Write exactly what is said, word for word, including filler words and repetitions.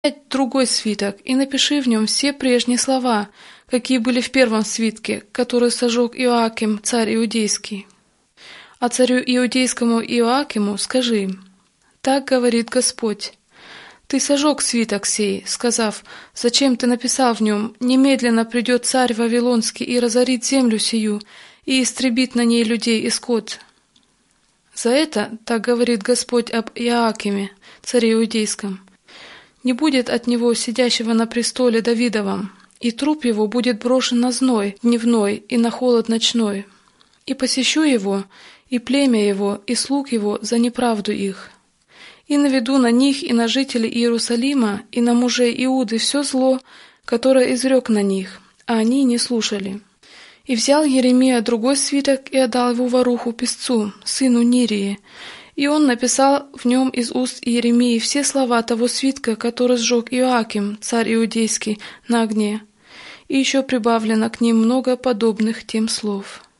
другой свиток и напиши в нем все прежние слова, какие были в первом свитке, который сожег Иоаким, царь иудейский. А царю иудейскому Иоакиму скажи: так говорит Господь: ты сожег свиток сей, сказав: зачем ты написал в нем: немедленно придет царь Вавилонский и разорит землю сию, и истребит на ней людей и скот. За это, так говорит Господь об Иоакиме, царе иудейском: не будет от него сидящего на престоле Давидовом, и труп его будет брошен на зной дневной и на холод ночной. И посещу его, и племя его, и слуг его за неправду их. И наведу на них и на жителей Иерусалима, и на мужей Иуды все зло, которое изрек на них, а они не слушали. И взял Еремия другой свиток и отдал его Варуху писцу, сыну Нирии, и он написал в нем из уст Иеремии все слова того свитка, который сжег Иоаким, царь иудейский, на огне, и еще прибавлено к ним много подобных тем слов.